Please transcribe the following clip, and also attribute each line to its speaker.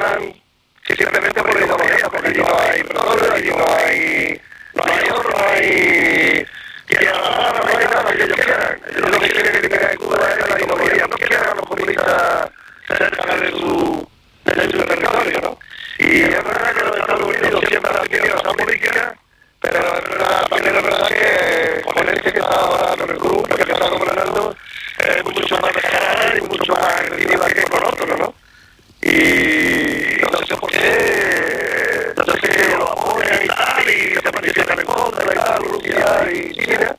Speaker 1: van que simplemente por la ideología, porque allí no hay petróleo, allí no hay oro, no hay tierra, no hay nada que ellos quieran. Ellos lo que quieren eliminar en Cuba es la ideología, no quieren a los comunistas cerca de su territorio, ¿no? Y es verdad que los Estados Unidos siempre han tenido esa política, pero es verdad, también es verdad que con este que está ahora con el grupo que está gobernando es mucho más descarada y mucho más agresiva que con otros, ¿no? Y no sé por qué, no sé si lo apoyan y tal, y se manifiestan en contra y tal, Rusia y China,